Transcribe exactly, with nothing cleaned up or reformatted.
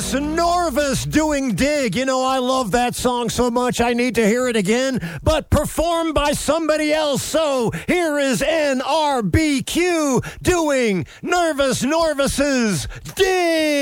Yes, Norvis doing Dig. You know, I love that song so much I need to hear it again, but performed by somebody else. So here is N R B Q doing Nervous Norvis's Dig.